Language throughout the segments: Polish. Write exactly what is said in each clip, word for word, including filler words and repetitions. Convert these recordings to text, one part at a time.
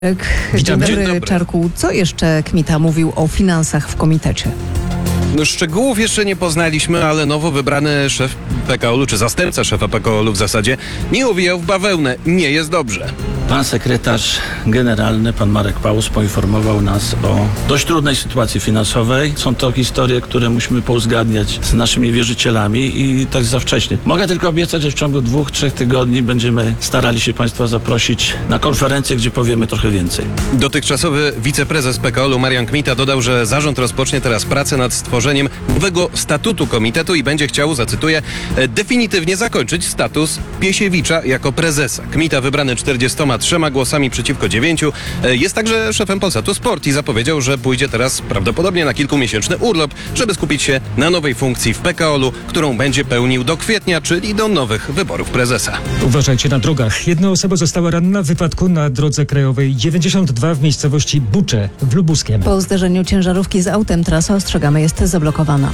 Dzień dobry, Dzień dobry. Czarku. Co jeszcze Kmita mówił o finansach w komitecie? No, szczegółów jeszcze nie poznaliśmy, ale nowo wybrany szef P K O L u, czy zastępca szefa P K O L u w zasadzie, nie owijał w bawełnę. Nie jest dobrze. Pan sekretarz generalny, pan Marek Paus, poinformował nas o dość trudnej sytuacji finansowej. Są to historie, które musimy pouzgadniać z naszymi wierzycielami i tak za wcześnie. Mogę tylko obiecać, że w ciągu dwóch, trzech tygodni będziemy starali się Państwa zaprosić na konferencję, gdzie powiemy trochę więcej. Dotychczasowy wiceprezes P K O L u Marian Kmita dodał, że zarząd rozpocznie teraz pracę nad stworzeniem nowego statutu komitetu i będzie chciał, zacytuję, definitywnie zakończyć status Piesiewicza jako prezesa. Kmita, wybrany czterdziestoma trzema głosami przeciwko dziewięciu, jest także szefem Polsatu Sport i zapowiedział, że pójdzie teraz prawdopodobnie na kilkumiesięczny urlop, żeby skupić się na nowej funkcji w P K O L u, którą będzie pełnił do kwietnia, czyli do nowych wyborów prezesa. Uważajcie na drogach. Jedna osoba została ranna w wypadku na drodze krajowej dziewięćdziesiąt dwa w miejscowości Bucze w Lubuskiem. Po zderzeniu ciężarówki z autem trasa, ostrzegamy, jest zablokowana.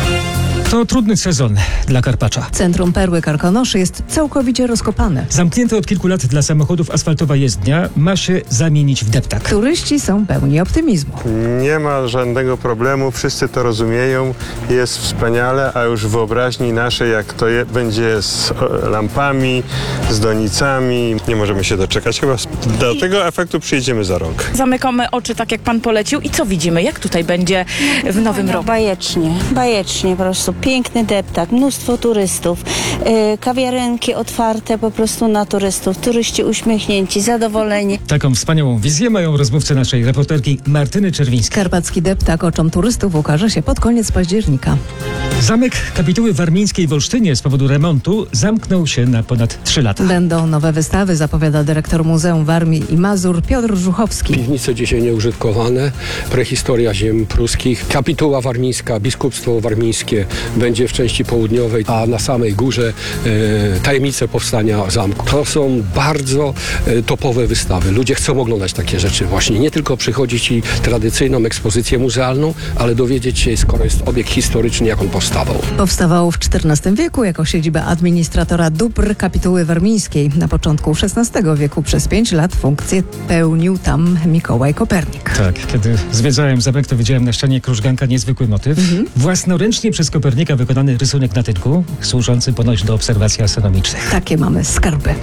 To trudny sezon dla Karpacza. Centrum Perły Karkonoszy jest całkowicie rozkopane. Zamknięte od kilku lat dla samochodów asfaltowa jezdnia ma się zamienić w deptak. Turyści są pełni optymizmu. Nie ma żadnego problemu, wszyscy to rozumieją, jest wspaniale, a już w wyobraźni naszej, jak to je, będzie z o, lampami, z donicami, nie możemy się doczekać. Chyba do tego efektu przyjdziemy za rok. Zamykamy oczy tak, jak pan polecił i co widzimy? Jak tutaj będzie w nowym roku? Bajecznie, bajecznie po prostu. Piękny deptak, mnóstwo turystów, yy, kawiarenki otwarte po prostu na turystów, turyści uśmiechnięci, zadowoleni. Taką wspaniałą wizję mają rozmówcy naszej reporterki Martyny Czerwińskiej. Karpacki deptak oczom turystów ukaże się pod koniec października. Zamek Kapituły Warmińskiej w Olsztynie z powodu remontu zamknął się na ponad trzy lata. Będą nowe wystawy, zapowiada dyrektor Muzeum Warmii i Mazur Piotr Żuchowski. Piwnice dzisiaj nieużytkowane, prehistoria ziem pruskich, kapituła warmińska, biskupstwo warmińskie będzie w części południowej, a na samej górze e, tajemnice powstania zamku. To są bardzo e, topowe wystawy. Ludzie chcą oglądać takie rzeczy właśnie. Nie tylko przychodzić i tradycyjną ekspozycję muzealną, ale dowiedzieć się, skoro jest obiekt historyczny, jak on powstawał. Powstawał w czternastym wieku jako siedziba administratora dóbr kapituły warmińskiej. Na początku szesnastego wieku przez pięć lat funkcję pełnił tam Mikołaj Kopernik. Tak, kiedy zwiedzałem zamek, to widziałem na ścianie krużganka niezwykły motyw. Mhm. Własnoręcznie przez Kopernika wykonany rysunek na tynku, służący ponoć do obserwacji astronomicznych. Takie mamy skarby.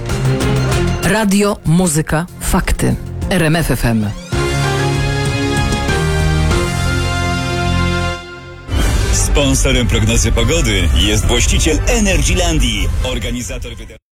Radio, muzyka, fakty. R M F F M. Sponsorem prognozy pogody jest właściciel Energylandii, organizator wydarzenia.